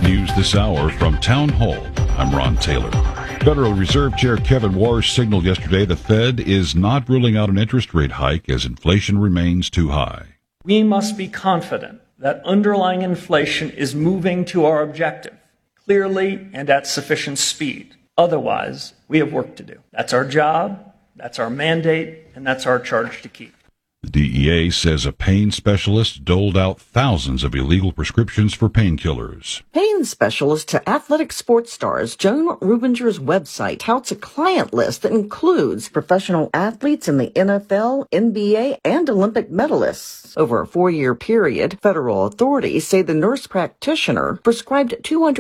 news this hour from Town Hall. I'm Ron Taylor. Federal Reserve Chair Kevin Warsh signaled yesterday the Fed is not ruling out an interest rate hike as inflation remains too high. We must be confident that underlying inflation is moving to our objective, clearly and at sufficient speed. Otherwise, we have work to do. That's our job, that's our mandate, and that's our charge to keep. The DEA says a pain specialist doled out thousands of illegal prescriptions for painkillers. Pain specialist to athletic sports stars Joan Rubinger's website touts a client list that includes professional athletes in the NFL, NBA, and Olympic medalists. Over a 4-year period, federal authorities say the nurse practitioner prescribed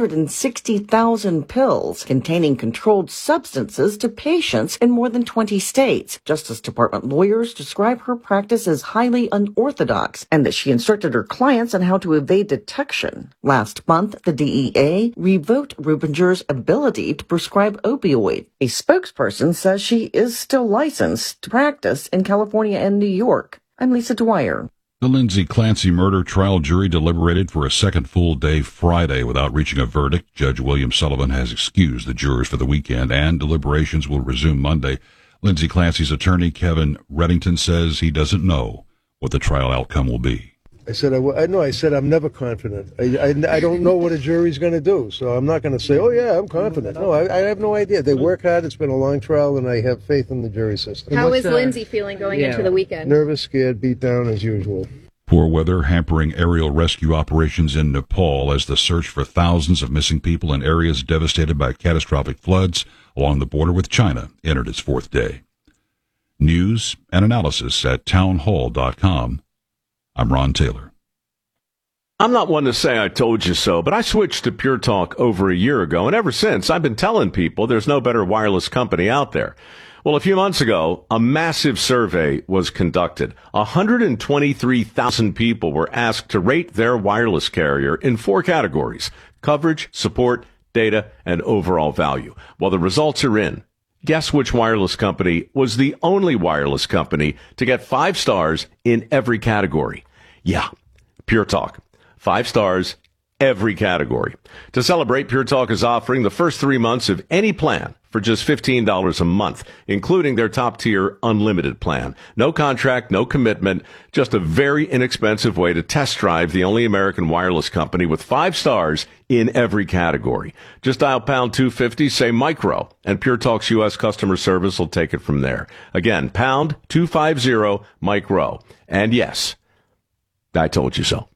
260,000 pills containing controlled substances to patients in more than 20 states. Justice Department lawyers describe her practice as highly unorthodox and that she instructed her clients on how to evade detection. Last month, the DEA revoked Rubinger's ability to prescribe opioids. A spokesperson says she is still licensed to practice in California and New York. I'm Lisa Dwyer. The Lindsay Clancy murder trial jury deliberated for a second full day Friday without reaching a verdict. Judge William Sullivan has excused the jurors for the weekend, and deliberations will resume Monday. Lindsay Clancy's attorney, Kevin Reddington, says he doesn't know what the trial outcome will be. I said I'm never confident. I don't know what a jury's going to do, so I'm not going to say, oh, yeah, I'm confident. No, I have no idea. They work hard. It's been a long trial, and I have faith in the jury system. How is Lindsay feeling going into the weekend? Nervous, scared, beat down as usual. Poor weather hampering aerial rescue operations in Nepal as the search for thousands of missing people in areas devastated by catastrophic floods along the border with China entered its 4th day. News and analysis at townhall.com. I'm Ron Taylor. I'm not one to say I told you so, but I switched to Pure Talk over a year ago, and ever since I've been telling people there's no better wireless company out there. Well, a few months ago, a massive survey was conducted. 123,000 people were asked to rate their wireless carrier in 4 categories: coverage, support, data, and overall value. Well, the results are in. Guess which wireless company was the only wireless company to get 5 stars in every category? Yeah, Pure Talk. 5 stars, every category. To celebrate, Pure Talk is offering the first 3 months of any plan for just $15 a month, including their top-tier unlimited plan. No contract, no commitment, just a very inexpensive way to test drive the only American wireless company with 5 stars in every category. Just dial pound 250, say micro, and Pure Talk's U.S. customer service will take it from there. Again, pound 250, micro. And yes, I told you so.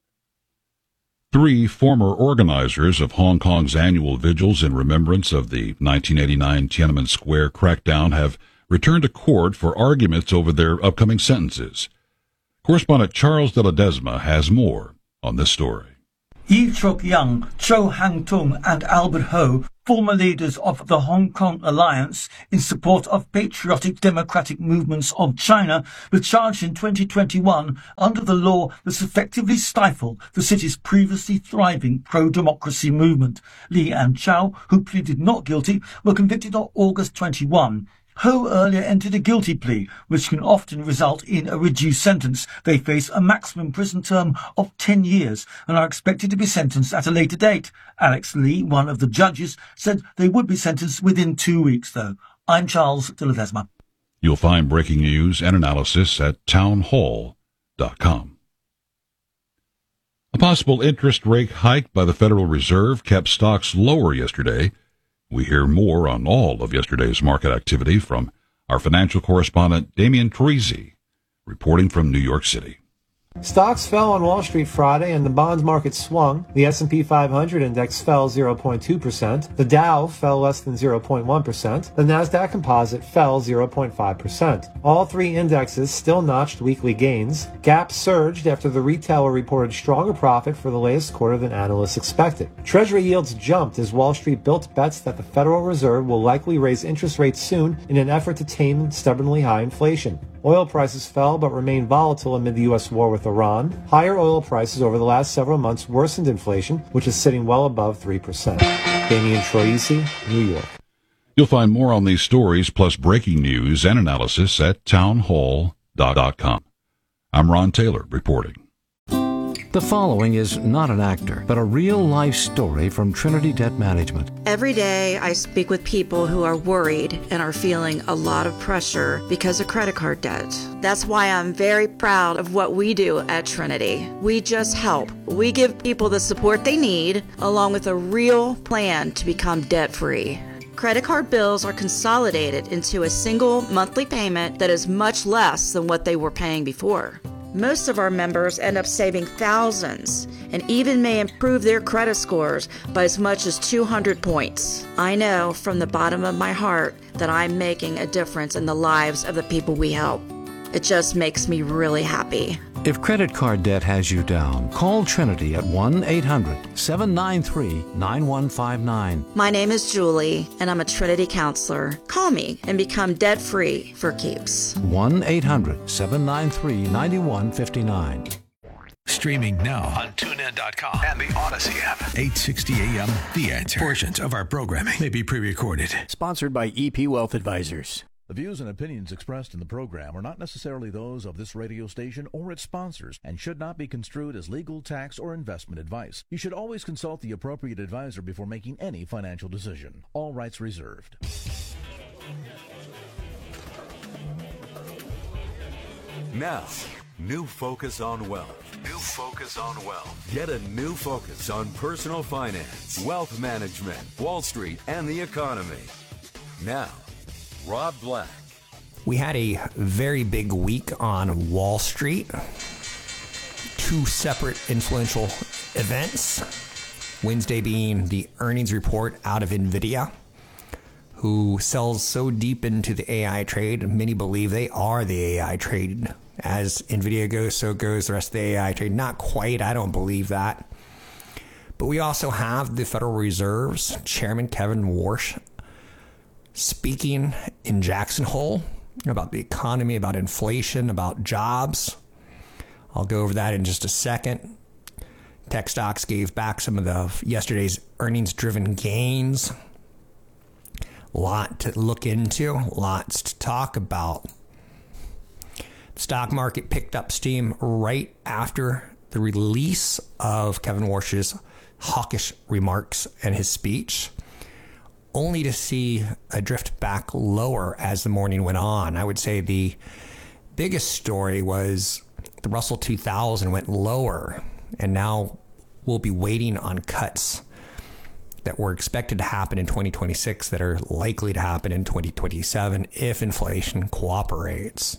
3 former organizers of Hong Kong's annual vigils in remembrance of the 1989 Tiananmen Square crackdown have returned to court for arguments over their upcoming sentences. Correspondent Charles de Ledesma has more on this story. Yi Chok Young, Cho Hang Tung and Albert Ho, former leaders of the Hong Kong Alliance in support of patriotic democratic movements of China, were charged in 2021 under the law that effectively stifled the city's previously thriving pro-democracy movement. Li and Chow, who pleaded not guilty, were convicted on August 21. Ho earlier entered a guilty plea, which can often result in a reduced sentence. They face a maximum prison term of 10 years and are expected to be sentenced at a later date. Alex Lee, one of the judges, said they would be sentenced within 2 weeks, though. I'm Charles de Ledesma. You'll find breaking news and analysis at townhall.com. A possible interest rate hike by the Federal Reserve kept stocks lower yesterday. We hear more on all of yesterday's market activity from our financial correspondent, Damian Parisi, reporting from New York City. Stocks fell on Wall Street Friday and the bond market swung. The S&P 500 index fell 0.2%. The Dow fell less than 0.1%. The Nasdaq Composite fell 0.5%. All 3 indexes still notched weekly gains. Gap surged after the retailer reported stronger profit for the latest quarter than analysts expected. Treasury yields jumped as Wall Street built bets that the Federal Reserve will likely raise interest rates soon in an effort to tame stubbornly high inflation. Oil prices fell but remained volatile amid the U.S. war with Iran. Higher oil prices over the last several months worsened inflation, which is sitting well above 3%. Damian Troisi, New York. You'll find more on these stories plus breaking news and analysis at townhall.com. I'm Ron Taylor reporting. The following is not an actor, but a real-life story from Trinity Debt Management. Every day I speak with people who are worried and are feeling a lot of pressure because of credit card debt. That's why I'm very proud of what we do at Trinity. We just help. We give people the support they need, along with a real plan to become debt-free. Credit card bills are consolidated into a single monthly payment that is much less than what they were paying before. Most of our members end up saving thousands and even may improve their credit scores by as much as 200 points. I know from the bottom of my heart that I'm making a difference in the lives of the people we help. It just makes me really happy. If credit card debt has you down, call Trinity at 1-800-793-9159. My name is Julie, and I'm a Trinity counselor. Call me and become debt-free for keeps. 1-800-793-9159. Streaming now on TuneIn.com and the Odyssey app. 860 AM, The Answer. Portions of our programming may be pre-recorded. Sponsored by EP Wealth Advisors. The views and opinions expressed in the program are not necessarily those of this radio station or its sponsors and should not be construed as legal, tax, or investment advice. You should always consult the appropriate advisor before making any financial decision. All rights reserved. Now, new focus on wealth. New focus on wealth. Get a new focus on personal finance, wealth management, Wall Street, and the economy. Now, Rob Black. We had a very big week on Wall Street. Two separate influential events. Wednesday being the earnings report out of NVIDIA, who sells so deep into the AI trade. Many believe they are the AI trade. As NVIDIA goes, so goes the rest of the AI trade. Not quite. I don't believe that. But we also have the Federal Reserve's Chairman Kevin Warsh speaking in Jackson Hole about the economy, about inflation, about jobs. I'll go over that in just a second. Tech stocks gave back some of the yesterday's earnings-driven gains. A lot to look into, lots to talk about. The stock market picked up steam right after the release of Kevin Warsh's hawkish remarks and his speech, only to see a drift back lower as the morning went on. I would say the biggest story was the Russell 2000 went lower, and now we'll be waiting on cuts that were expected to happen in 2026 that are likely to happen in 2027 if inflation cooperates.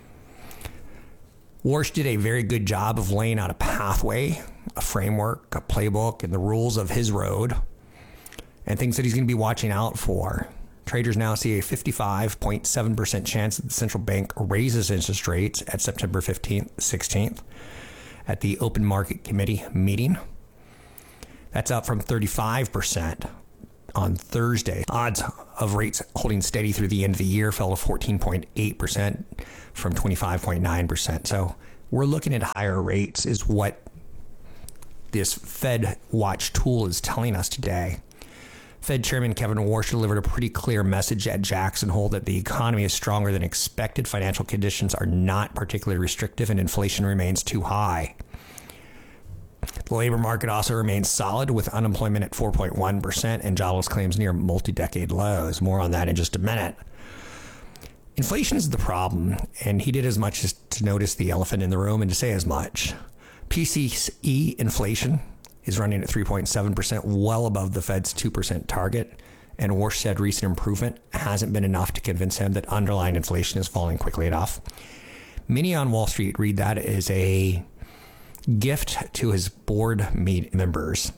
Warsh did a very good job of laying out a pathway, a framework, a playbook, and the rules of his road, and things that he's going to be watching out for. Traders now see a 55.7% chance that the central bank raises interest rates at September 15th, 16th at the Open Market Committee meeting. That's up from 35% on Thursday. Odds of rates holding steady through the end of the year fell to 14.8% from 25.9%. So we're looking at higher rates is what this Fed Watch tool is telling us today. Fed Chairman Kevin Warsh delivered a pretty clear message at Jackson Hole that the economy is stronger than expected, financial conditions are not particularly restrictive, and inflation remains too high. The labor market also remains solid, with unemployment at 4.1% and jobless claims near multi-decade lows. More on that in just a minute. Inflation is the problem, and he did as much as to notice the elephant in the room and to say as much. PCE inflation is running at 3.7%, well above the Fed's 2% target. And Warsh said recent improvement hasn't been enough to convince him that underlying inflation is falling quickly enough. Many on Wall Street read that as a gift to his board members,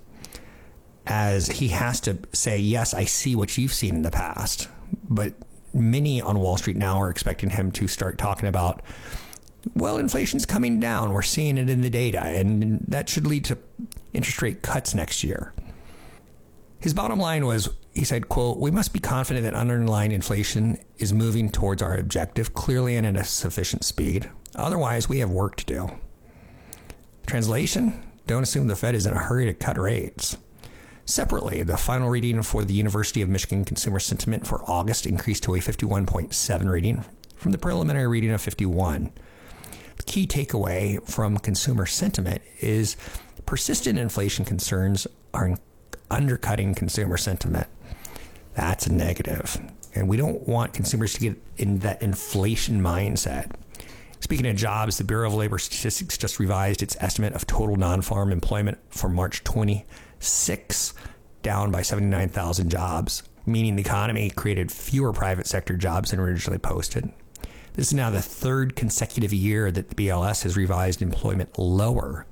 as he has to say, yes, I see what you've seen in the past. But many on Wall Street now are expecting him to start talking about, well, inflation's coming down. We're seeing it in the data, and that should lead to interest rate cuts next year. His bottom line was, he said, quote, "We must be confident that underlying inflation is moving towards our objective clearly and at a sufficient speed. Otherwise, we have work to do." Translation, don't assume the Fed is in a hurry to cut rates. Separately, the final reading for the University of Michigan Consumer Sentiment for August increased to a 51.7 reading from the preliminary reading of 51. The key takeaway from consumer sentiment is persistent inflation concerns are undercutting consumer sentiment. That's a negative. And we don't want consumers to get in that inflation mindset. Speaking of jobs, the Bureau of Labor Statistics just revised its estimate of total non-farm employment for March 26, down by 79,000 jobs, meaning the economy created fewer private sector jobs than originally posted. This is now the third consecutive year that the BLS has revised employment lower.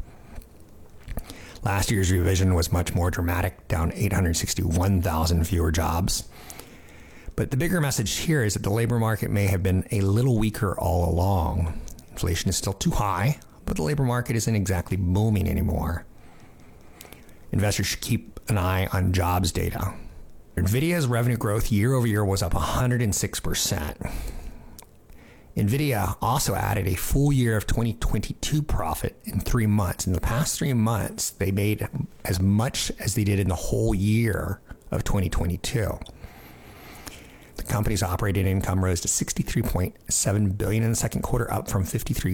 Last year's revision was much more dramatic, down 861,000 fewer jobs. But the bigger message here is that the labor market may have been a little weaker all along. Inflation is still too high, but the labor market isn't exactly booming anymore. Investors should keep an eye on jobs data. NVIDIA's revenue growth year over year was up 106%. NVIDIA also added a full year of 2022 profit in 3 months. In the past 3 months, they made as much as they did in the whole year of 2022. The company's operating income rose to $63.7 billion in the second quarter, up from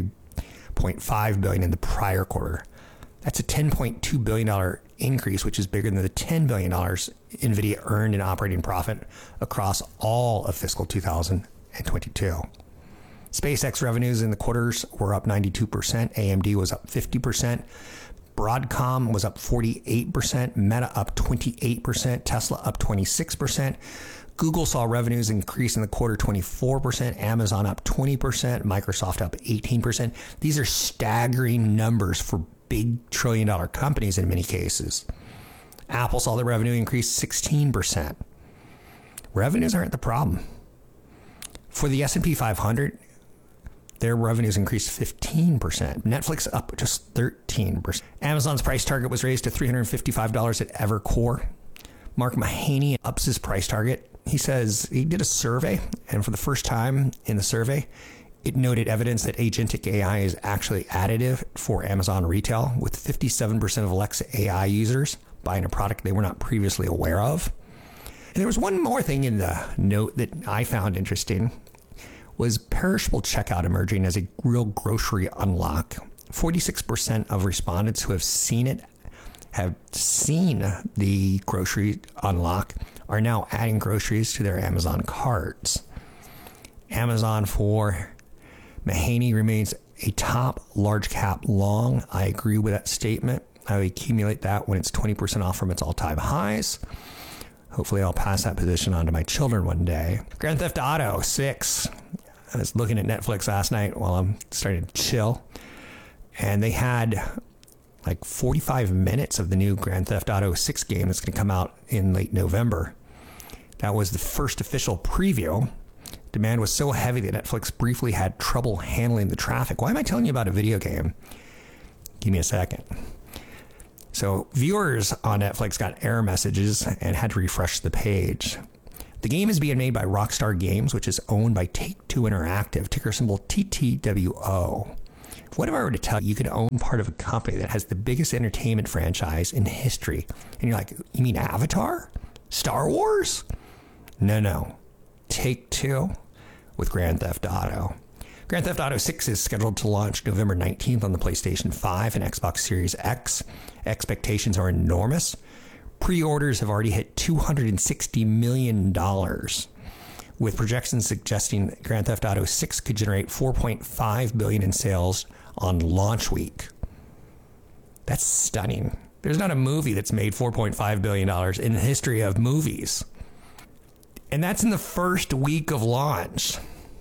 $53.5 billion in the prior quarter. That's a $10.2 billion increase, which is bigger than the $10 billion NVIDIA earned in operating profit across all of fiscal 2022. SpaceX revenues in the quarters were up 92%. AMD was up 50%. Broadcom was up 48%. Meta up 28%. Tesla up 26%. Google saw revenues increase in the quarter 24%. Amazon up 20%. Microsoft up 18%. These are staggering numbers for big trillion-dollar companies in many cases. Apple saw the revenue increase 16%. Revenues aren't the problem. For the S&P 500, their revenues increased 15%. Netflix up just 13%. Amazon's price target was raised to $355 at Evercore. Mark Mahaney ups his price target. He says he did a survey, and for the first time in the survey, it noted evidence that agentic AI is actually additive for Amazon retail, with 57% of Alexa AI users buying a product they were not previously aware of. And there was one more thing in the note that I found interesting, was perishable checkout emerging as a real grocery unlock. 46% of respondents who have seen the grocery unlock are now adding groceries to their Amazon carts. Amazon for Mahaney remains a top large cap long. I agree with that statement. I would accumulate that when it's 20% off from its all-time highs. Hopefully I'll pass that position on to my children one day. Grand Theft Auto 6. I was looking at Netflix last night while I'm starting to chill, and they had like 45 minutes of the new Grand Theft Auto 6 game that's going to come out in late November. That was the first official preview. Demand was so heavy that Netflix briefly had trouble handling the traffic. Why am I telling you about a video game? Give me a second. So viewers on Netflix got error messages and had to refresh the page. The game is being made by Rockstar Games, which is owned by Take-Two Interactive, ticker symbol TTWO. What if I were to tell you you could own part of a company that has the biggest entertainment franchise in history? And you're like, you mean Avatar? Star Wars? No. Take-Two with Grand Theft Auto. Grand Theft Auto 6 is scheduled to launch November 19th on the PlayStation 5 and Xbox Series X. Expectations are enormous. Pre-orders have already hit $260 million, with projections suggesting that Grand Theft Auto 6 could generate $4.5 billion in sales on launch week. That's stunning. There's not a movie that's made $4.5 billion in the history of movies. And that's in the first week of launch.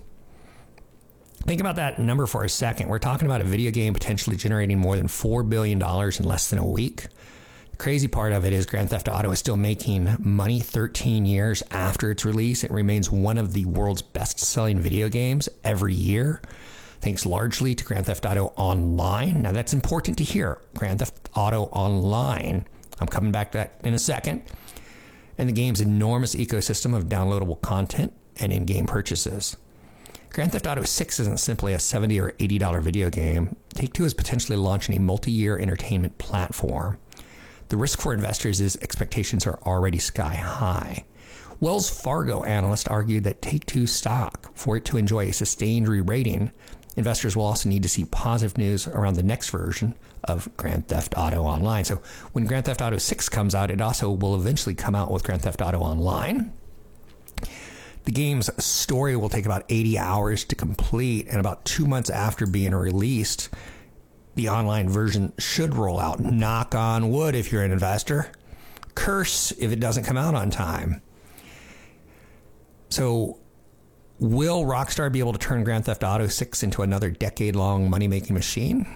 Think about that number for a second. We're talking about a video game potentially generating more than $4 billion in less than a week. The crazy part of it is Grand Theft Auto is still making money 13 years after its release. It remains one of the world's best-selling video games every year, thanks largely to Grand Theft Auto Online. Now, that's important to hear. Grand Theft Auto Online. I'm coming back to that in a second. And the game's enormous ecosystem of downloadable content and in-game purchases. Grand Theft Auto 6 isn't simply a $70 or $80 video game. Take-Two is potentially launching a multi-year entertainment platform. The risk for investors is expectations are already sky high. Wells Fargo analysts argued that Take-Two stock, for it to enjoy a sustained re-rating, Investors will also need to see positive news around the next version of Grand Theft Auto Online. So when Grand Theft Auto 6 comes out, it also will eventually come out with Grand Theft Auto Online. The game's story will take about 80 hours to complete, and about 2 months after being released, the online version should roll out. Knock on wood if you're an investor. Curse if it doesn't come out on time. So, will Rockstar be able to turn Grand Theft Auto 6 into another decade-long money-making machine?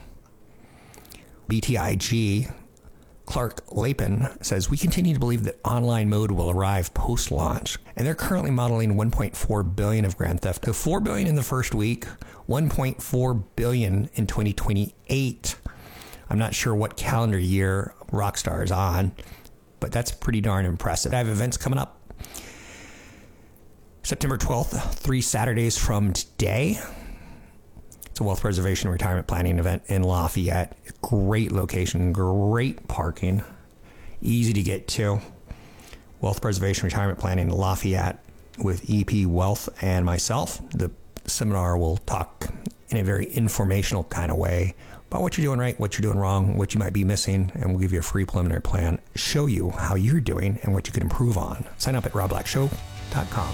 BTIG, Clark Lapin, says, we continue to believe that online mode will arrive post-launch, and they're currently modeling $1.4 billion of Grand Theft. So $4 billion in the first week, $1.4 billion in 2028. I'm not sure what calendar year Rockstar is on, but that's pretty darn impressive. I have events coming up. September 12th, 3 Saturdays from today. It's a wealth preservation retirement planning event in Lafayette. Great location, great parking, easy to get to. Wealth preservation retirement planning in Lafayette with EP Wealth and myself. The seminar will talk in a very informational kind of way about what you're doing right, what you're doing wrong, what you might be missing, and we'll give you a free preliminary plan, show you how you're doing and what you can improve on. Sign up at robblackshow.com.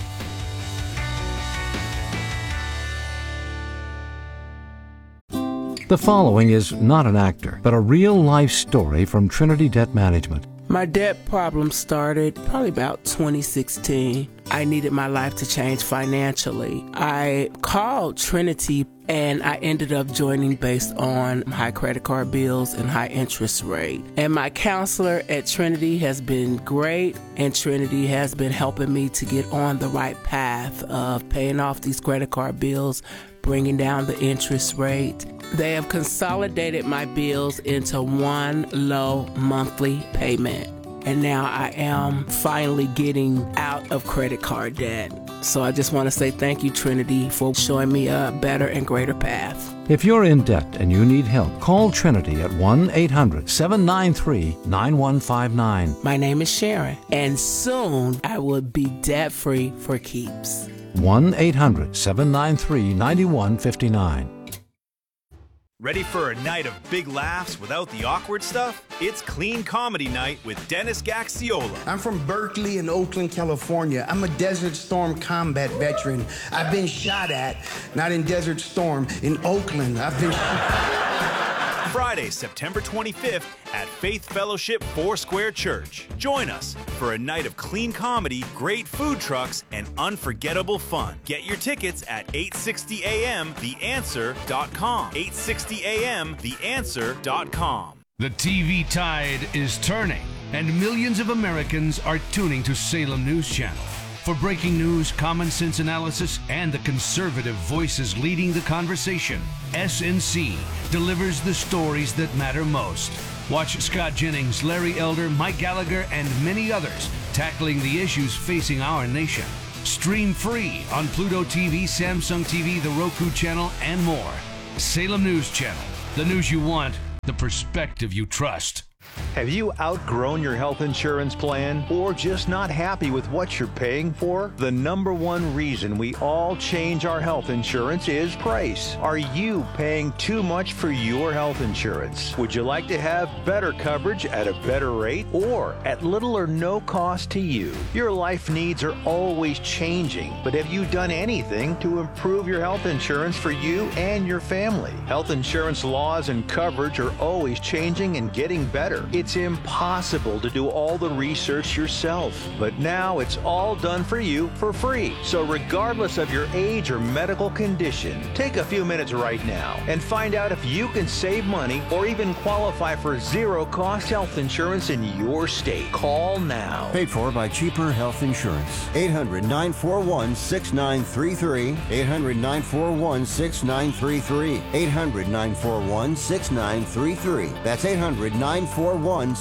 The following is not an actor, but a real-life story from Trinity Debt Management. My debt problem started probably about 2016. I needed my life to change financially. I called Trinity and I ended up joining based on high credit card bills and high interest rate. And my counselor at Trinity has been great, and Trinity has been helping me to get on the right path of paying off these credit card bills, bringing down the interest rate. They have consolidated my bills into one low monthly payment. And now I am finally getting out of credit card debt. So I just want to say thank you, Trinity, for showing me a better and greater path. If you're in debt and you need help, call Trinity at 1-800-793-9159. My name is Sharon, and soon I will be debt-free for keeps. 1-800-793-9159. Ready for a night of big laughs without the awkward stuff? It's Clean Comedy Night with Dennis Gaxiola. I'm from Berkeley in Oakland, California. I'm a Desert Storm combat veteran. I've been shot at, not in Desert Storm, in Oakland. I've been Friday, September 25th at Faith Fellowship Foursquare Church. Join us for a night of clean comedy, great food trucks, and unforgettable fun. Get your tickets at 860amtheanswer.com. 860amtheanswer.com. The TV tide is turning, and millions of Americans are tuning to Salem News Channel. For breaking news, common sense analysis, and the conservative voices leading the conversation, SNC delivers the stories that matter most. Watch Scott Jennings, Larry Elder, Mike Gallagher, and many others tackling the issues facing our nation. Stream free on Pluto TV, Samsung TV, the Roku channel, and more. Salem News Channel. The news you want, the perspective you trust. Have you outgrown your health insurance plan or just not happy with what you're paying for? The number one reason we all change our health insurance is price. Are you paying too much for your health insurance? Would you like to have better coverage at a better rate or at little or no cost to you? Your life needs are always changing, but have you done anything to improve your health insurance for you and your family? Health insurance laws and coverage are always changing and getting better. It's impossible to do all the research yourself, but now it's all done for you for free. So regardless of your age or medical condition, take a few minutes right now and find out if you can save money or even qualify for zero-cost health insurance in your state. Call now. Paid for by Cheaper Health Insurance. 800-941-6933. 800-941-6933. 800-941-6933. That's 800-941-6933.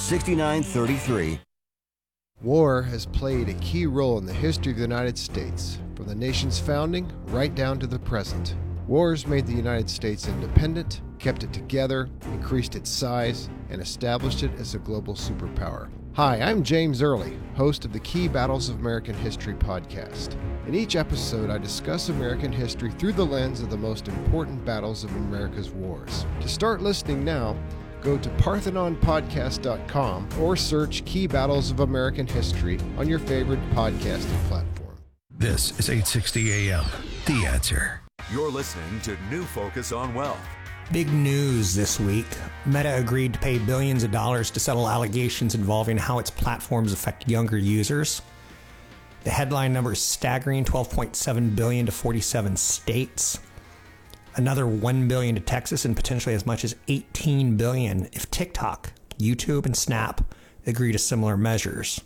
War has played a key role in the history of the United States, from the nation's founding right down to the present. Wars made the United States independent, kept it together, increased its size, and established it as a global superpower. Hi, I'm James Early, host of the Key Battles of American History podcast. In each episode, I discuss American history through the lens of the most important battles of America's wars. To start listening now, go to parthenonpodcast.com or search Key Battles of American History on your favorite podcasting platform. This is 860 AM, The Answer. You're listening to New Focus on Wealth. Big news this week. Meta agreed to pay billions of dollars to settle allegations involving how its platforms affect younger users. The headline number is staggering, $12.7 billion to 47 states. Another $1 billion to Texas, and potentially as much as $18 billion if TikTok, YouTube, and Snap agree to similar measures.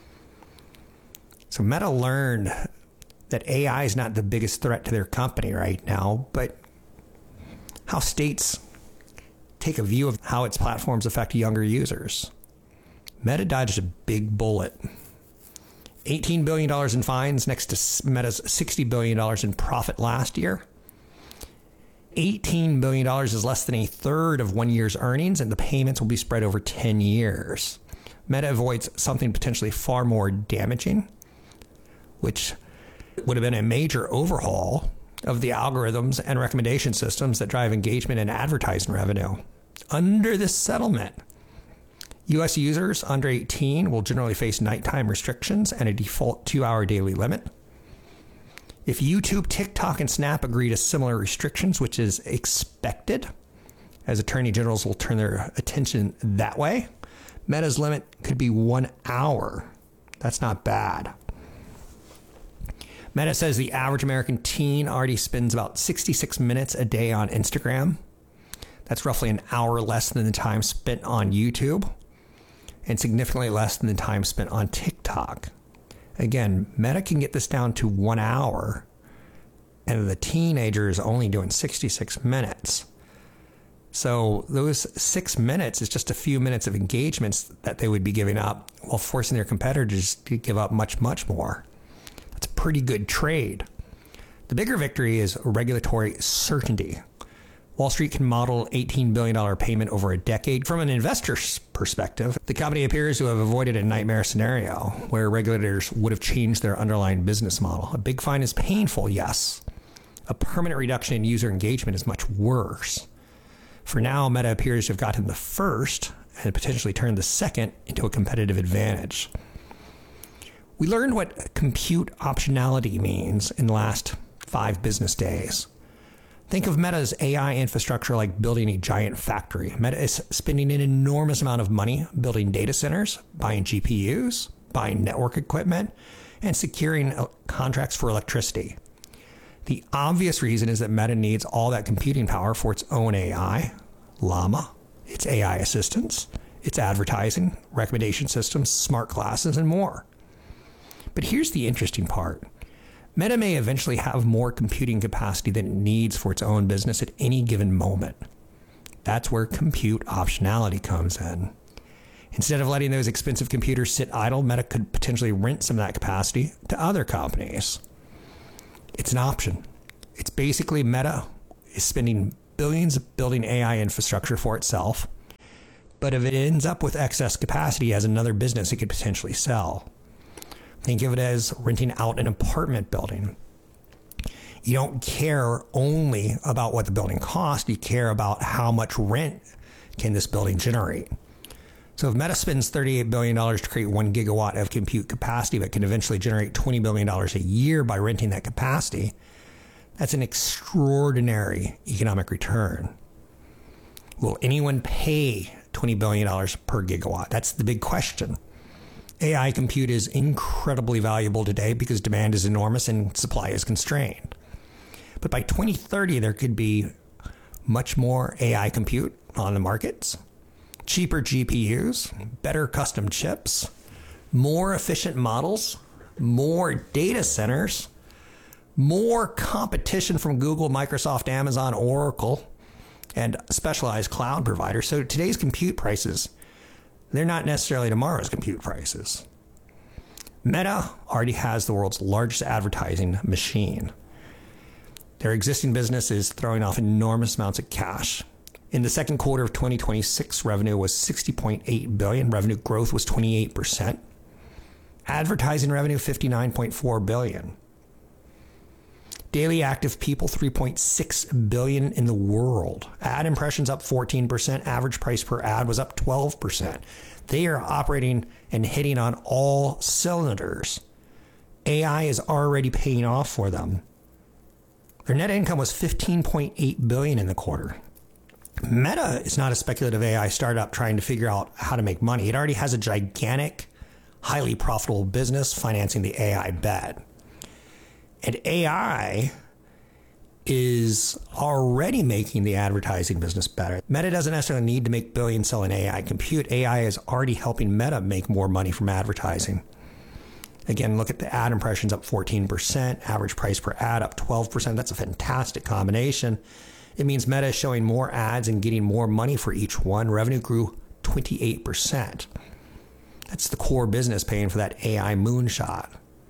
So Meta learned that AI is not the biggest threat to their company right now, but how states take a view of how its platforms affect younger users. Meta dodged a big bullet. $18 billion in fines next to Meta's $60 billion in profit last year. $18 billion is less than a third of 1 year's earnings, and the payments will be spread over 10 years. Meta avoids something potentially far more damaging, which would have been a major overhaul of the algorithms and recommendation systems that drive engagement and advertising revenue. Under this settlement, U.S. users under 18 will generally face nighttime restrictions and a default 2-hour daily limit. If YouTube, TikTok, and Snap agree to similar restrictions, which is expected, as attorney generals will turn their attention that way, Meta's limit could be 1 hour. That's not bad. Meta says the average American teen already spends about 66 minutes a day on Instagram. That's roughly an hour less than the time spent on YouTube, and significantly less than the time spent on TikTok. Again, Meta can get this down to 1 hour, and the teenager is only doing 66 minutes. So those 6 minutes is just a few minutes of engagements that they would be giving up, while forcing their competitors to give up much, much more. That's a pretty good trade. The bigger victory is regulatory certainty. Wall Street can model $18 billion payment over a decade. From an investor's perspective, the company appears to have avoided a nightmare scenario where regulators would have changed their underlying business model. A big fine is painful, yes. A permanent reduction in user engagement is much worse. For now, Meta appears to have gotten the first and potentially turned the second into a competitive advantage. We learned what compute optionality means in the last 5 business days. Think of Meta's AI infrastructure like building a giant factory. Meta is spending an enormous amount of money building data centers, buying GPUs, buying network equipment, and securing contracts for electricity. The obvious reason is that Meta needs all that computing power for its own AI, Llama, its AI assistants, its advertising, recommendation systems, smart glasses, and more. But here's the interesting part. Meta may eventually have more computing capacity than it needs for its own business at any given moment. That's where compute optionality comes in. Instead of letting those expensive computers sit idle, Meta could potentially rent some of that capacity to other companies. It's an option. It's basically Meta is spending billions building AI infrastructure for itself, but if it ends up with excess capacity as another business it could potentially sell. Think of it as renting out an apartment building. You don't care only about what the building costs, you care about how much rent can this building generate. So if Meta spends $38 billion to create 1 gigawatt of compute capacity but can eventually generate $20 billion a year by renting that capacity, that's an extraordinary economic return. Will anyone pay $20 billion per gigawatt? That's the big question. AI compute is incredibly valuable today because demand is enormous and supply is constrained. But by 2030, there could be much more AI compute on the markets, cheaper GPUs, better custom chips, more efficient models, more data centers, more competition from Google, Microsoft, Amazon, Oracle, and specialized cloud providers. So today's compute prices, they're not necessarily tomorrow's compute prices. Meta already has the world's largest advertising machine. Their existing business is throwing off enormous amounts of cash. In the second quarter of 2026, revenue was $60.8 billion. Revenue growth was 28%. Advertising revenue, $59.4 billion. Daily active people, 3.6 billion in the world. Ad impressions up 14%. Average price per ad was up 12%. They are operating and hitting on all cylinders. AI is already paying off for them. Their net income was $15.8 billion in the quarter. Meta is not a speculative AI startup trying to figure out how to make money. It already has a gigantic, highly profitable business financing the AI bet. And AI is already making the advertising business better. Meta doesn't necessarily need to make billions selling AI compute. AI is already helping Meta make more money from advertising. Again, look at the ad impressions up 14%, average price per ad up 12%. That's a fantastic combination. It means Meta is showing more ads and getting more money for each one. Revenue grew 28%. That's the core business paying for that AI moonshot.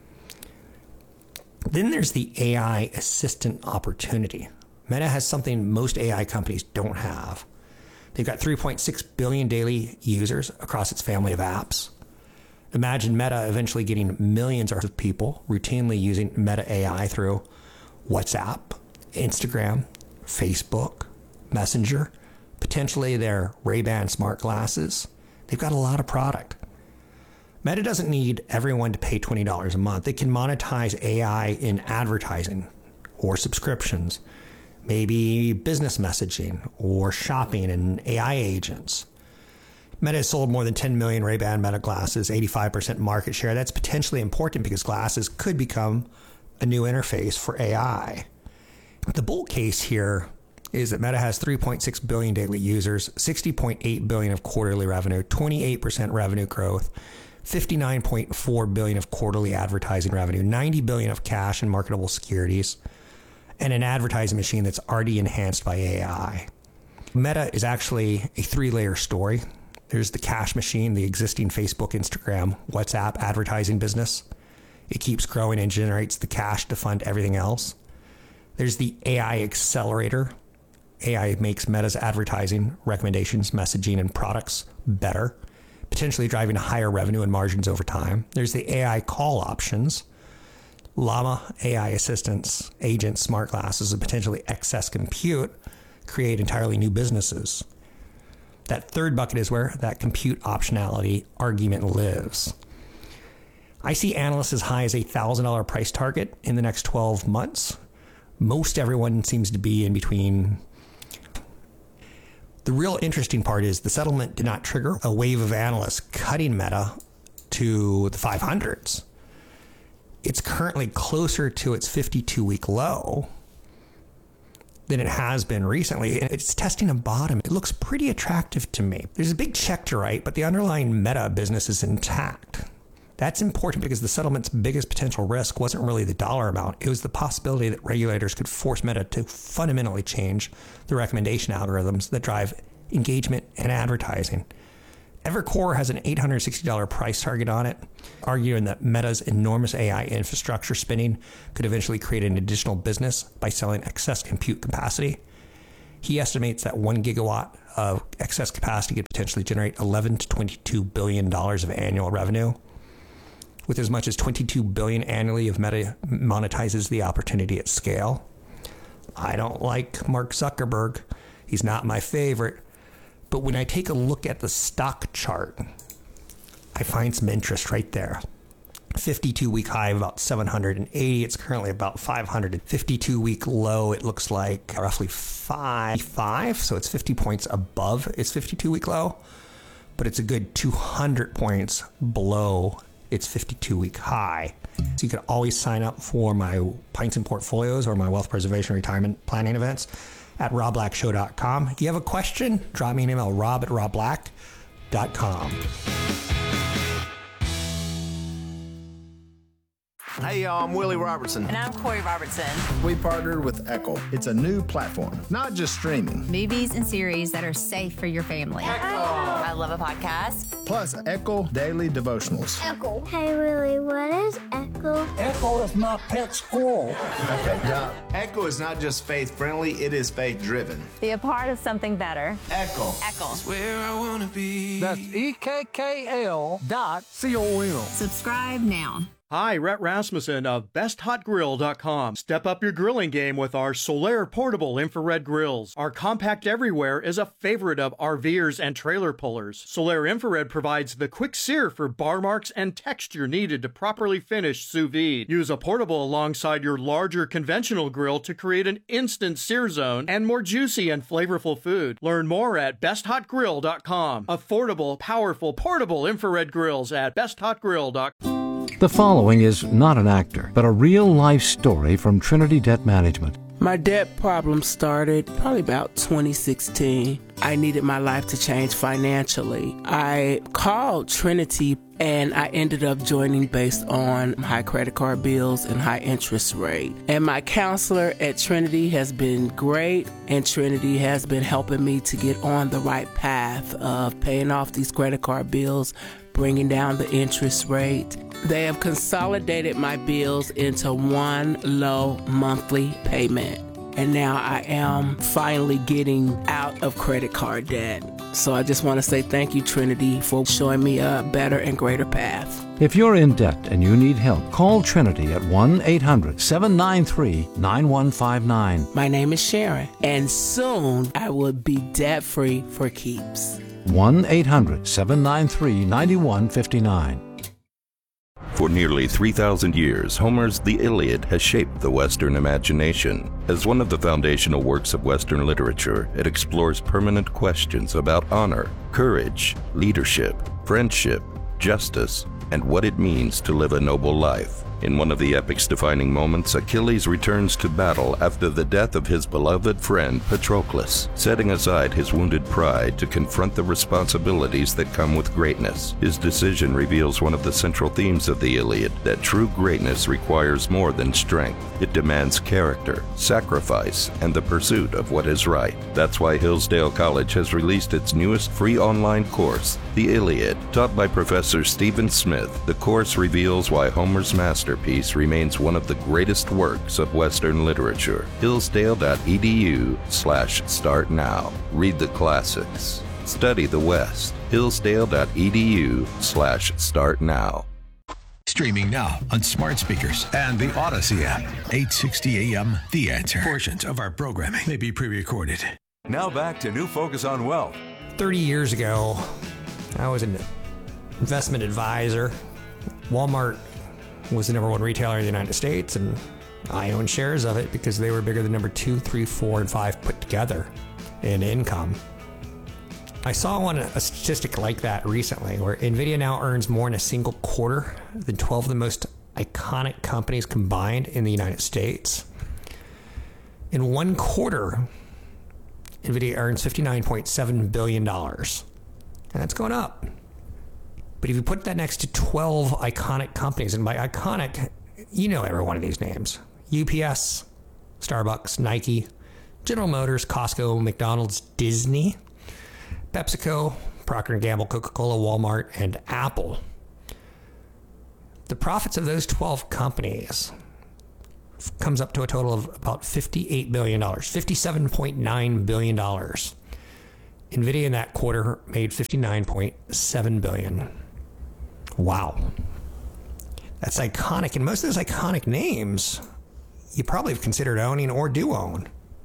Then there's the AI assistant opportunity. Meta has something most AI companies don't have. They've got 3.6 billion daily users across its family of apps. Imagine Meta eventually getting millions of people routinely using Meta AI through WhatsApp, Instagram, Facebook, Messenger, potentially their Ray-Ban smart glasses. They've got a lot of product. Meta doesn't need everyone to pay $20 a month. They can monetize AI in advertising or subscriptions, maybe business messaging or shopping and AI agents. Meta has sold more than 10 million Ray-Ban Meta glasses, 85% market share. That's potentially important because glasses could become a new interface for AI. The bull case here is that Meta has 3.6 billion daily users, 60.8 billion of quarterly revenue, 28% revenue growth, 59.4 billion of quarterly advertising revenue, 90 billion of cash and marketable securities, and an advertising machine that's already enhanced by AI. Meta is actually a three-layer story. There's the cash machine, the existing Facebook, Instagram, WhatsApp advertising business. It keeps growing and generates the cash to fund everything else. There's the AI accelerator. AI makes Meta's advertising, recommendations, messaging, and products better, potentially driving higher revenue and margins over time. There's the AI call options. Llama AI assistants, agents, smart glasses, and potentially excess compute create entirely new businesses. That third bucket is where that compute optionality argument lives. I see analysts as high as a $1,000 price target in the next 12 months. Most everyone seems to be in between. The real interesting part is the settlement did not trigger a wave of analysts cutting Meta to the 500s. It's currently closer to its 52-week low than it has been recently. It's testing a bottom. It looks pretty attractive to me. There's a big check to write, but the underlying Meta business is intact. That's important because the settlement's biggest potential risk wasn't really the dollar amount. It was the possibility that regulators could force Meta to fundamentally change the recommendation algorithms that drive engagement and advertising. Evercore has an $860 price target on it, arguing that Meta's enormous AI infrastructure spending could eventually create an additional business by selling excess compute capacity. He estimates that 1 gigawatt of excess capacity could potentially generate $11 to $22 billion of annual revenue. With as much as $22 billion annually if Meta monetizes the opportunity at scale. I don't like Mark Zuckerberg. He's not my favorite. But when I take a look at the stock chart, I find some interest right there. 52-week high of about 780. It's currently about 500. 52-week low, it looks like roughly 5. So it's 50 points above its 52-week low. But it's a good 200 points below its 52-week high. So you can always sign up for my Pints and Portfolios or my wealth preservation retirement planning events at robblackshow.com. If you have a question, drop me an email, rob@robblack.com. Hey y'all, I'm Willie Robertson. And I'm Corey Robertson. We partnered with Echo. It's a new platform, not just streaming. Movies and series that are safe for your family. Echo. I love a podcast. Plus, Echo Daily Devotionals. Echo. Hey, Willie, what is Echo? Echo is my pet squirrel. Okay, job. Echo is not just faith-friendly, it is faith-driven. Be a part of something better. Echo. Echo. Where I want to be. That's EKKL.com. Subscribe now. Hi, Rhett Rasmussen of BestHotGrill.com. Step up your grilling game with our Solaire portable infrared grills. Our compact everywhere is a favorite of RVers and trailer pullers. Solaire infrared provides the quick sear for bar marks and texture needed to properly finish sous vide. Use a portable alongside your larger conventional grill to create an instant sear zone and more juicy and flavorful food. Learn more at BestHotGrill.com. Affordable, powerful, portable infrared grills at BestHotGrill.com. The following is not an actor, but a real-life story from Trinity Debt Management. My debt problem started probably about 2016. I needed my life to change financially. I called Trinity and I ended up joining based on high credit card bills and high interest rate. And my counselor at Trinity has been great, and Trinity has been helping me to get on the right path of paying off these credit card bills, bringing down the interest rate. They have consolidated my bills into one low monthly payment. And now I am finally getting out of credit card debt. So I just want to say thank you, Trinity, for showing me a better and greater path. If you're in debt and you need help, call Trinity at 1-800-793-9159. My name is Sharon, and soon I will be debt-free for keeps. 1-800-793-9159. For nearly 3,000 years, Homer's The Iliad has shaped the Western imagination. As one of the foundational works of Western literature, it explores permanent questions about honor, courage, leadership, friendship, justice, and what it means to live a noble life. In one of the epic's defining moments, Achilles returns to battle after the death of his beloved friend Patroclus, setting aside his wounded pride to confront the responsibilities that come with greatness. His decision reveals one of the central themes of the Iliad, that true greatness requires more than strength. It demands character, sacrifice, and the pursuit of what is right. That's why Hillsdale College has released its newest free online course, The Iliad. Taught by Professor Stephen Smith, the course reveals why Homer's masterpiece remains one of the greatest works of Western literature. Hillsdale.edu/start now. Read the classics. Study the West. Hillsdale.edu/start now. Streaming now on smart speakers and the Odyssey app. 860 AM The Answer. Portions of our programming may be pre-recorded. Now back to New Focus on Wealth. 30 years ago, I was an investment advisor. Walmart was the number one retailer in the United States, and I owned shares of it because they were bigger than number 2, 3, 4, and 5 put together in income. I saw a statistic like that recently, where NVIDIA now earns more in a single quarter than 12 of the most iconic companies combined in the United States. In one quarter, NVIDIA earns $59.7 billion, and that's going up. But if you put that next to 12 iconic companies, and by iconic, you know every one of these names: UPS, Starbucks, Nike, General Motors, Costco, McDonald's, Disney, PepsiCo, Procter & Gamble, Coca-Cola, Walmart, and Apple. The profits of those 12 companies comes up to a total of about $58 billion, $57.9 billion. NVIDIA in that quarter made $59.7 billion. Wow. That's iconic. And most of those iconic names you probably have considered owning or do own.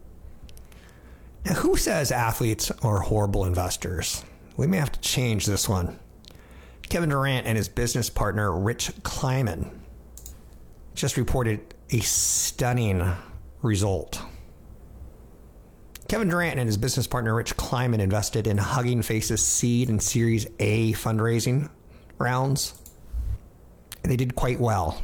Now, who says athletes are horrible investors? We may have to change this one. Kevin Durant and his business partner, Rich Kleiman, just reported a stunning result. Kevin Durant and his business partner, Rich Kleiman, invested in Hugging Face's seed and Series A fundraising rounds, and they did quite well.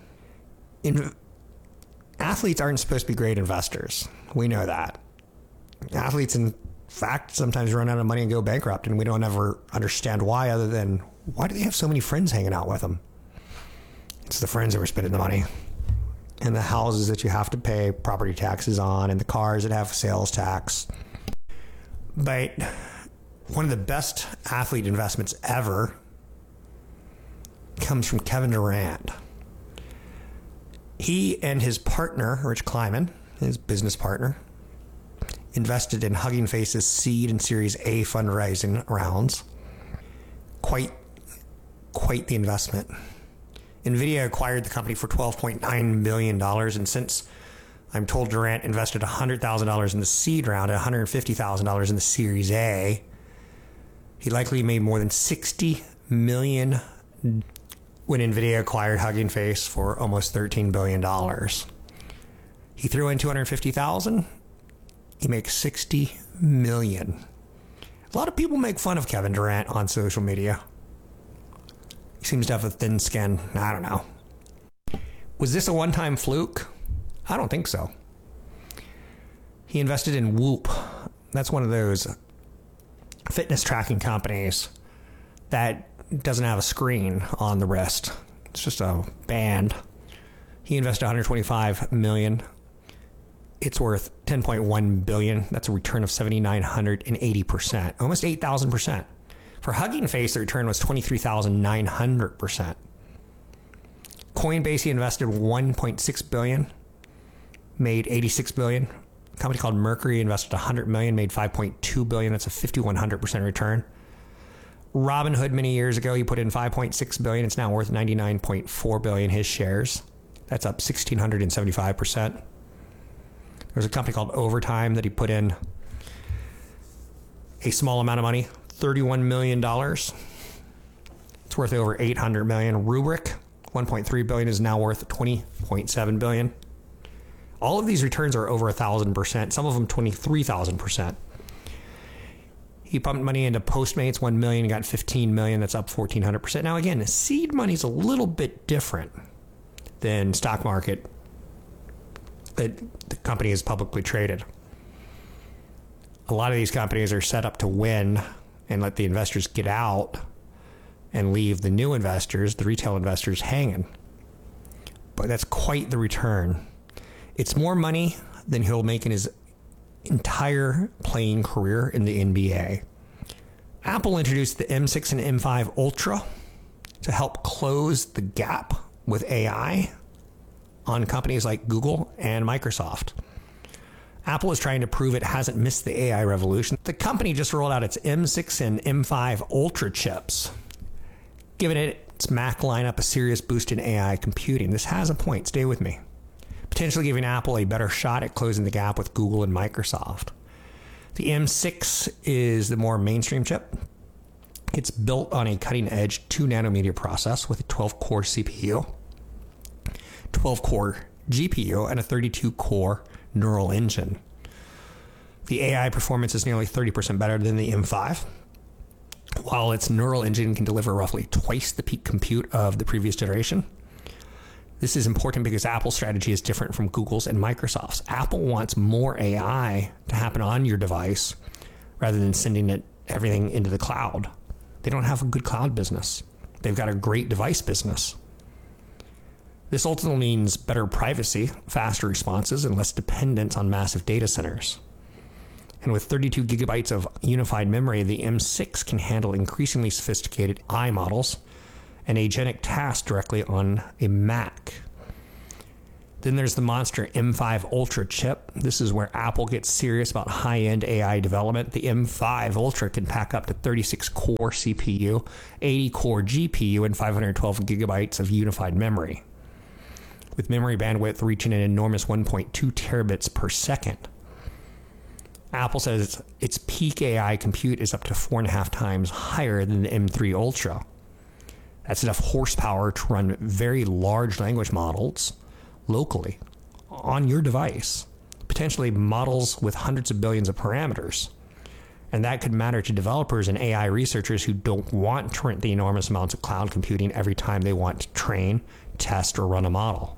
Athletes aren't supposed to be great investors. We know that. Athletes, in fact, sometimes run out of money and go bankrupt, and we don't ever understand why, other than, why do they have so many friends hanging out with them? It's the friends that were spending the money. And the houses that you have to pay property taxes on, and the cars that have sales tax. But one of the best athlete investments ever comes from Kevin Durant. He and his partner, Rich Kleiman, his business partner, invested in Hugging Face's seed and Series A fundraising rounds. Quite the investment. NVIDIA acquired the company for $12.9 billion, and since I'm told Durant invested $100,000 in the seed round and $150,000 in the Series A, he likely made more than $60 million when NVIDIA acquired Hugging Face for almost $13 billion. He threw in $250,000. He makes $60 million. A lot of people make fun of Kevin Durant on social media. He seems to have a thin skin. I don't know. Was this a one-time fluke? I don't think so. He invested in Whoop. That's one of those fitness tracking companies that doesn't have a screen on the wrist. It's just a band. He invested $125 million. It's worth $10.1 billion. That's a return of 7,980%, almost 8,000%. For Hugging Face, the return was 23,900%. Coinbase, he invested $1.6 billion, made $86 billion. A company called Mercury invested $100 million, made $5.2 billion. That's a 5,100% return. Robinhood, many years ago, he put in $5.6 billion. It's now worth $99.4 billion, his shares. That's up 1,675%. There's a company called Overtime that he put in a small amount of money, $31 million. It's worth over $800 million. Rubrik, $1.3 billion, is now worth $20.7 billion. All of these returns are over 1,000%, some of them 23,000%. He pumped money into Postmates, $1 million, got $15 million. That's up 1,400%. Now, again, seed money is a little bit different than stock market that the company is publicly traded. A lot of these companies are set up to win and let the investors get out and leave the new investors, the retail investors, hanging. But that's quite the return. It's more money than he'll make in his entire playing career in the NBA. Apple introduced the M6 and M5 Ultra to help close the gap with AI on companies like Google and Microsoft. Apple is trying to prove it hasn't missed the AI revolution. The company just rolled out its M6 and M5 Ultra chips, giving its Mac lineup a serious boost in AI computing. This has a point. Stay with me. Potentially giving Apple a better shot at closing the gap with Google and Microsoft. The M6 is the more mainstream chip. It's built on a cutting-edge 2-nanometer process with a 12-core CPU, 12-core GPU, and a 32-core neural engine. The AI performance is nearly 30% better than the M5, while its neural engine can deliver roughly twice the peak compute of the previous generation. This is important because Apple's strategy is different from Google's and Microsoft's. Apple wants more AI to happen on your device rather than sending everything into the cloud. They don't have a good cloud business. They've got a great device business. This ultimately means better privacy, faster responses, and less dependence on massive data centers. And with 32 gigabytes of unified memory, the M6 can handle increasingly sophisticated AI models and agentic tasks directly on a Mac. Then there's the monster M5 Ultra chip. This is where Apple gets serious about high-end AI development. The M5 Ultra can pack up to 36-core CPU, 80-core GPU, and 512 gigabytes of unified memory, with memory bandwidth reaching an enormous 1.2 terabits per second. Apple says its peak AI compute is up to 4.5 times higher than the M3 Ultra. That's enough horsepower to run very large language models locally on your device, potentially models with hundreds of billions of parameters. And that could matter to developers and AI researchers who don't want to rent the enormous amounts of cloud computing every time they want to train, test, or run a model.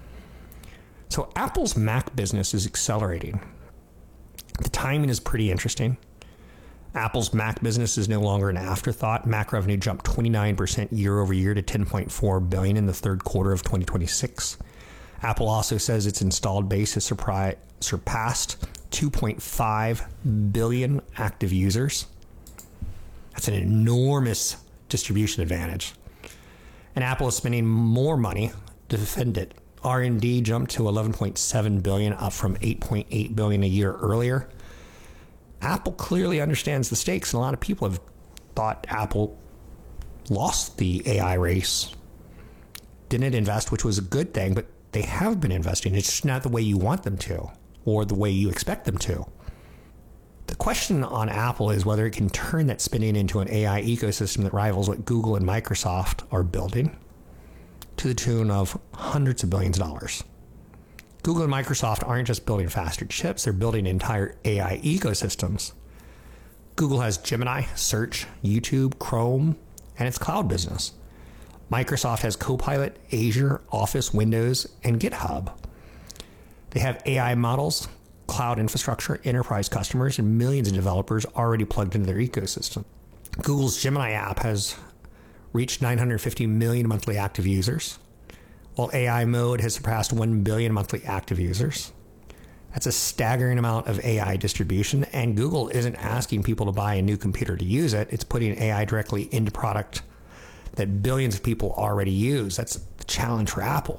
So Apple's Mac business is accelerating. The timing is pretty interesting. Apple's Mac business is no longer an afterthought. Mac revenue jumped 29% year over year to $10.4 billion in the third quarter of 2026. Apple also says its installed base has surpassed 2.5 billion active users. That's an enormous distribution advantage. And Apple is spending more money to defend it. R&D jumped to $11.7 billion, up from $8.8 billion a year earlier. Apple clearly understands the stakes, and a lot of people have thought Apple lost the AI race, didn't invest, which was a good thing, but they have been investing. It's just not the way you want them to or the way you expect them to. The question on Apple is whether it can turn that spending into an AI ecosystem that rivals what Google and Microsoft are building to the tune of hundreds of billions of dollars. Google and Microsoft aren't just building faster chips, they're building entire AI ecosystems. Google has Gemini, Search, YouTube, Chrome, and its cloud business. Microsoft has Copilot, Azure, Office, Windows, and GitHub. They have AI models, cloud infrastructure, enterprise customers, and millions of developers already plugged into their ecosystem. Google's Gemini app has reached 950 million monthly active users, while AI Mode has surpassed 1 billion monthly active users. That's a staggering amount of AI distribution, and Google isn't asking people to buy a new computer to use it. It's putting AI directly into product that billions of people already use. That's the challenge for Apple.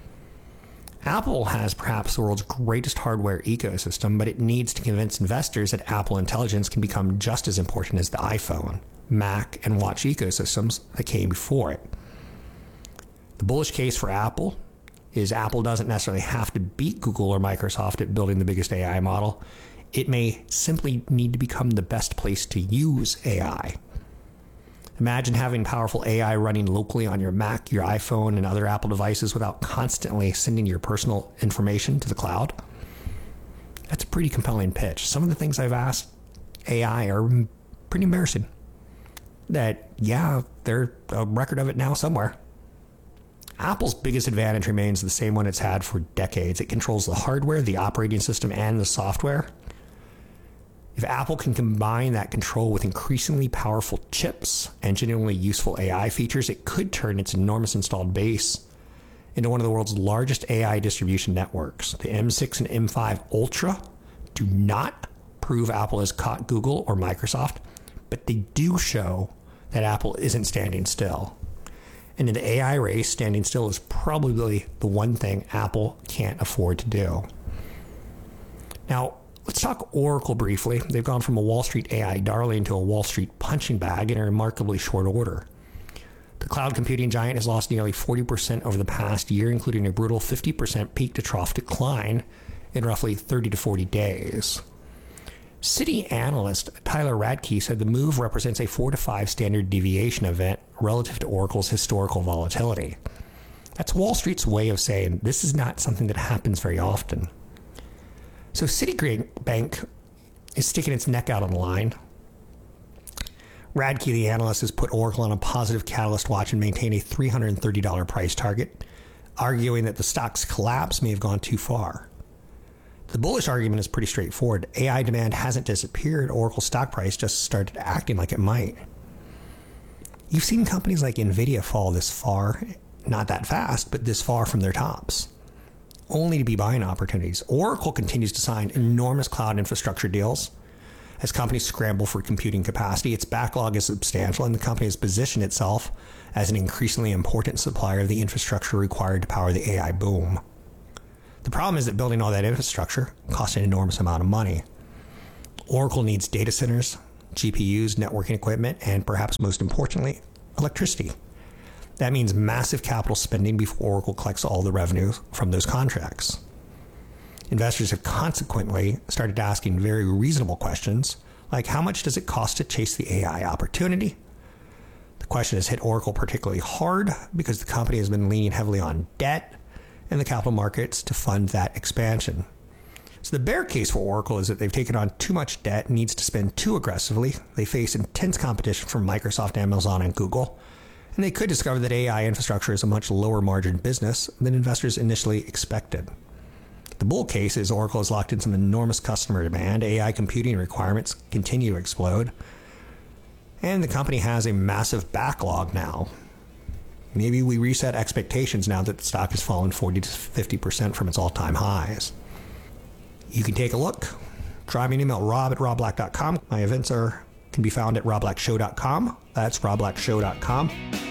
Apple has perhaps the world's greatest hardware ecosystem, but it needs to convince investors that Apple Intelligence can become just as important as the iPhone, Mac, and Watch ecosystems that came before it. The bullish case for Apple is Apple doesn't necessarily have to beat Google or Microsoft at building the biggest AI model. It may simply need to become the best place to use AI. Imagine having powerful AI running locally on your Mac, your iPhone, and other Apple devices without constantly sending your personal information to the cloud. That's a pretty compelling pitch. Some of the things I've asked AI are pretty embarrassing. That, yeah, there's a record of it now somewhere. Apple's biggest advantage remains the same one it's had for decades. It controls the hardware, the operating system, and the software. If Apple can combine that control with increasingly powerful chips and genuinely useful AI features, it could turn its enormous installed base into one of the world's largest AI distribution networks. The M6 and M5 Ultra do not prove Apple has caught Google or Microsoft, but they do show that Apple isn't standing still. And in the AI race, standing still is probably the one thing Apple can't afford to do. Now, let's talk Oracle briefly. They've gone from a Wall Street AI darling to a Wall Street punching bag in a remarkably short order. The cloud computing giant has lost nearly 40% over the past year, including a brutal 50% peak-to-trough decline in roughly 30 to 40 days. Citi analyst Tyler Radke said the move represents a 4 to 5 standard deviation event relative to Oracle's historical volatility. That's Wall Street's way of saying this is not something that happens very often. So Citibank is sticking its neck out on the line. Radke, the analyst, has put Oracle on a positive catalyst watch and maintained a $330 price target, arguing that the stock's collapse may have gone too far. The bullish argument is pretty straightforward. AI demand hasn't disappeared. Oracle's stock price just started acting like it might. You've seen companies like NVIDIA fall this far, not that fast, but this far from their tops, only to be buying opportunities. Oracle continues to sign enormous cloud infrastructure deals as companies scramble for computing capacity. Its backlog is substantial, and the company has positioned itself as an increasingly important supplier of the infrastructure required to power the AI boom. The problem is that building all that infrastructure costs an enormous amount of money. Oracle needs data centers, GPUs, networking equipment, and perhaps most importantly, electricity. That means massive capital spending before Oracle collects all the revenue from those contracts. Investors have consequently started asking very reasonable questions, like how much does it cost to chase the AI opportunity? The question has hit Oracle particularly hard because the company has been leaning heavily on debt and the capital markets to fund that expansion. So the bear case for Oracle is that they've taken on too much debt and needs to spend too aggressively. They face intense competition from Microsoft, Amazon, and Google, and they could discover that AI infrastructure is a much lower margin business than investors initially expected. The bull case is Oracle has locked in some enormous customer demand, AI computing requirements continue to explode, and the company has a massive backlog now. Maybe we reset expectations now that the stock has fallen 40 to 50% from its all-time highs. You can take a look. Drop me an email, rob@robblack.com. My events are can be found at robblackshow.com. That's robblackshow.com.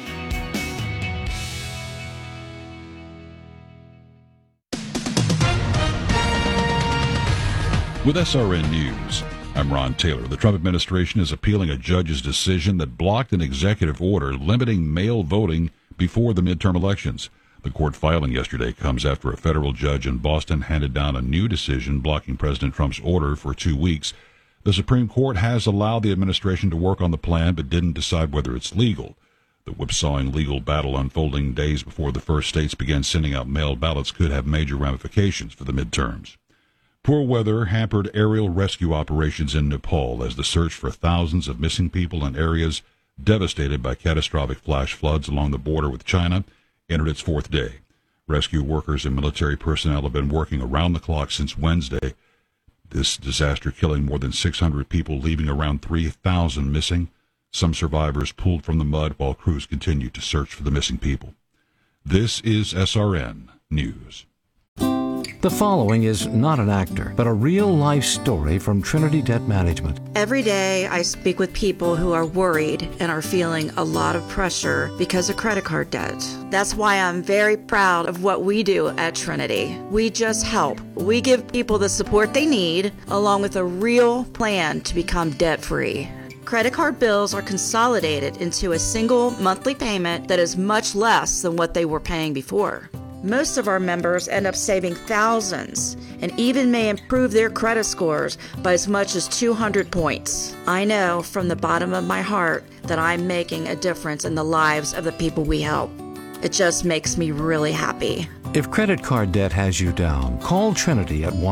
With SRN News, I'm Ron Taylor. The Trump administration is appealing a judge's decision that blocked an executive order limiting mail voting before the midterm elections. The court filing yesterday comes after a federal judge in Boston handed down a new decision blocking President Trump's order for 2 weeks. The Supreme Court has allowed the administration to work on the plan but didn't decide whether it's legal. The whipsawing legal battle unfolding days before the first states began sending out mail ballots could have major ramifications for the midterms. Poor weather hampered aerial rescue operations in Nepal as the search for thousands of missing people in areas devastated by catastrophic flash floods along the border with China entered its fourth day. Rescue workers and military personnel have been working around the clock since Wednesday. This disaster killing more than 600 people, leaving around 3,000 missing. Some survivors pulled from the mud while crews continue to search for the missing people. This is SRN News. The following is not an actor, but a real-life story from Trinity Debt Management. Every day I speak with people who are worried and are feeling a lot of pressure because of credit card debt. That's why I'm very proud of what we do at Trinity. We just help. We give people the support they need, along with a real plan to become debt-free. Credit card bills are consolidated into a single monthly payment that is much less than what they were paying before. Most of our members end up saving thousands and even may improve their credit scores by as much as 200 points. I know from the bottom of my heart that I'm making a difference in the lives of the people we help. It just makes me really happy. If credit card debt has you down, call Trinity at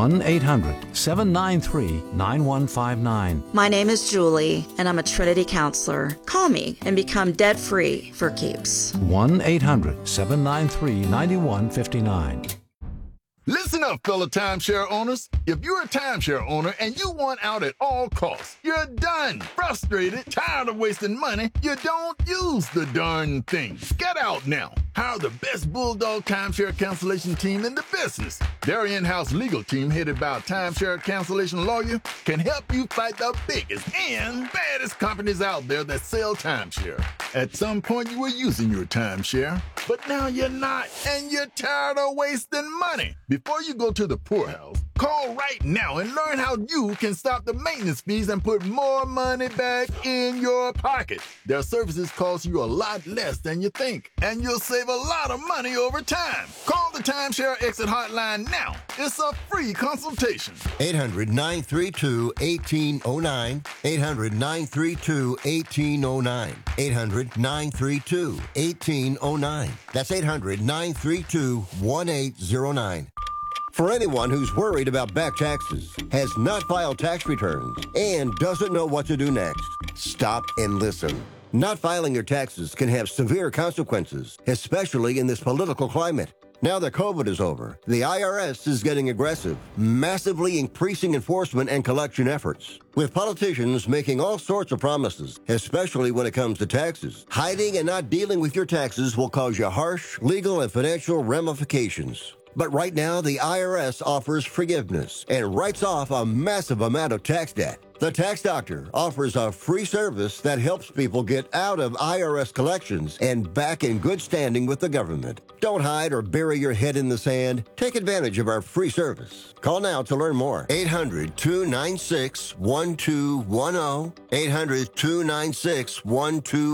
1-800-793-9159. My name is Julie, and I'm a Trinity counselor. Call me and become debt-free for keeps. 1-800-793-9159. Listen up, fellow timeshare owners. If you're a timeshare owner and you want out at all costs, you're done, frustrated, tired of wasting money, you don't use the darn thing. Get out now. Hire the best Bulldog timeshare cancellation team in the business. Their in-house legal team, headed by a timeshare cancellation lawyer, can help you fight the biggest and baddest companies out there that sell timeshare. At some point, you were using your timeshare, but now you're not, and you're tired of wasting money. Before you go to the poorhouse, call right now and learn how you can stop the maintenance fees and put more money back in your pocket. Their services cost you a lot less than you think, and you'll save a lot of money over time. Call the Timeshare Exit Hotline now. It's a free consultation. 800-932-1809. 800-932-1809. 800-932-1809. That's 800-932-1809. For anyone who's worried about back taxes, has not filed tax returns, and doesn't know what to do next, stop and listen. Not filing your taxes can have severe consequences, especially in this political climate. Now that COVID is over, the IRS is getting aggressive, massively increasing enforcement and collection efforts. With politicians making all sorts of promises, especially when it comes to taxes, hiding and not dealing with your taxes will cause you harsh legal and financial ramifications. But right now, the IRS offers forgiveness and writes off a massive amount of tax debt. The Tax Doctor offers a free service that helps people get out of IRS collections and back in good standing with the government. Don't hide or bury your head in the sand. Take advantage of our free service. Call now to learn more. 800-296-1210. 800-296-1210.